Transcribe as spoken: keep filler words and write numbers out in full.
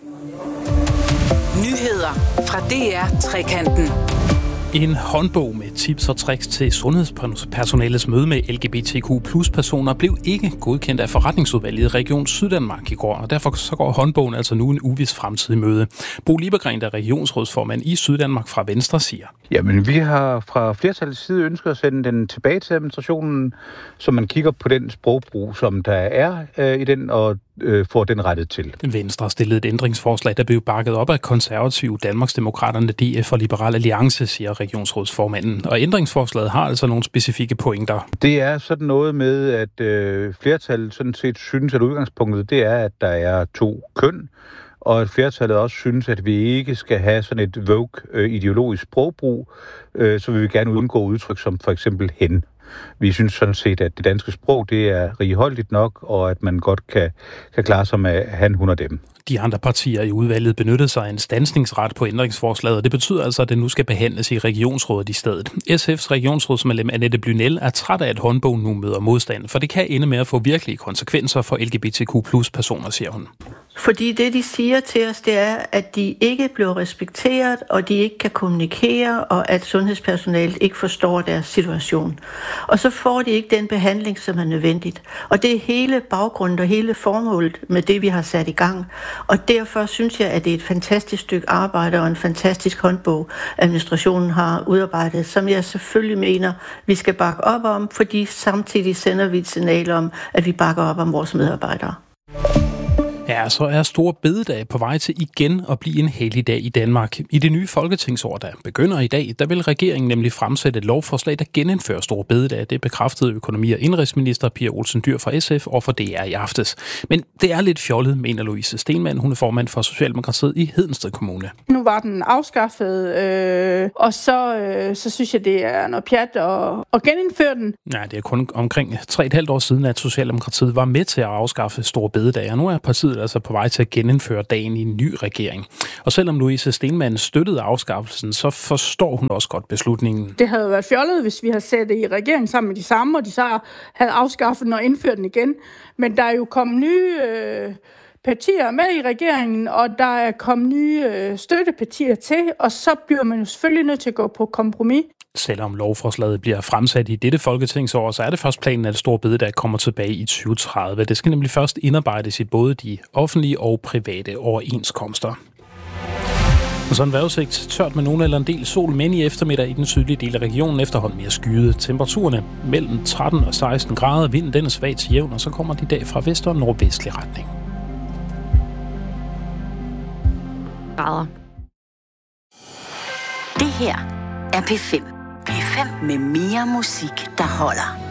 Nyheder fra D R Trekanten. En håndbog med tips og tricks til sundhedspersonalets møde med L G B T Q plus personer blev ikke godkendt af forretningsudvalget i Region Syddanmark i går, og derfor så går håndbogen altså nu en uvis fremtidig møde. Bo Liebergren, der er regionsrådsformand i Syddanmark fra Venstre, siger. Jamen, vi har fra flertallets side ønsket at sende den tilbage til administrationen, så man kigger på den sprogbrug, som der er øh, i den, og øh, får den rettet til. Venstre stillede et ændringsforslag, der blev bakket op af konservative Danmarksdemokraterne, D F og Liberal Alliance, siger regionsrådsformanden. Og ændringsforslaget har altså nogle specifikke pointer. Det er sådan noget med, at øh, flertallet sådan set synes, at udgangspunktet det er, at der er to køn, og at flertallet også synes, at vi ikke skal have sådan et woke-ideologisk sprogbrug, øh, så vil vi gerne undgå udtryk som for eksempel hen. Vi synes sådan set, at det danske sprog det er righoldigt nok, og at man godt kan, kan klare sig med han, hun og dem. De andre partier i udvalget benyttede sig af en standsningsret på ændringsforslaget, og det betyder altså, at det nu skal behandles i regionsrådet i stedet. S F's regionsrådsmedlem Annette Blynell er træt af, at håndbogen nu møder modstand, for det kan ende med at få virkelige konsekvenser for L G B T Q plus personer, siger hun. Fordi det, de siger til os, det er, at de ikke bliver respekteret, og de ikke kan kommunikere, og at sundhedspersonalet ikke forstår deres situation. Og så får de ikke den behandling, som er nødvendigt. Og det er hele baggrunden og hele formålet med det, vi har sat i gang. Og derfor synes jeg, at det er et fantastisk stykke arbejde og en fantastisk håndbog, administrationen har udarbejdet, som jeg selvfølgelig mener, vi skal bakke op om, fordi samtidig sender vi et signal om, at vi bakker op om vores medarbejdere. Ja, så er Store Bededag på vej til igen at blive en helligdag i Danmark. I det nye folketingsår, der begynder i dag, der vil regeringen nemlig fremsætte et lovforslag, der genindfører Store Bededag. Det bekræftede økonomi- og indrigsminister Pia Olsen Dyhr fra S F og for D R i aftes. Men det er lidt fjollet, mener Louise Stenmann. Hun er formand for Socialdemokratiet i Hedensted Kommune. Nu var den afskaffet, øh, og så, øh, så synes jeg, det er noget pjat at, at genindføre den. Ja, det er kun omkring tre og et halvt år siden, at Socialdemokratiet var med til at afskaffe Store Bededag, og nu er partiet altså på vej til at genindføre dagen i en ny regering. Og selvom Louise Stenmann støttede afskaffelsen, så forstår hun også godt beslutningen. Det havde været fjollet, hvis vi havde sat det i regeringen sammen med de samme, og de så havde afskaffet den og indført den igen. Men der er jo kommet nye øh, partier med i regeringen, og der er kommet nye øh, støttepartier til, og så bliver man jo selvfølgelig nødt til at gå på kompromis. Selvom lovforslaget bliver fremsat i dette folketingsår, så er det først planen, at Store Bededag kommer tilbage i tyve tredive. Det skal nemlig først indarbejdes i både de offentlige og private overenskomster. Og så en vejrudsigt. Tørt med nogen eller en del sol, men i eftermiddag i den sydlige del af regionen efterhånden mere skyet. Temperaturerne mellem tretten og seksten grader. Vinden den er svag til jævn, og så kommer de i dag fra vest- og nordvestlig retning. Grader. Det her er P fem. P fem med mere musik, der holder.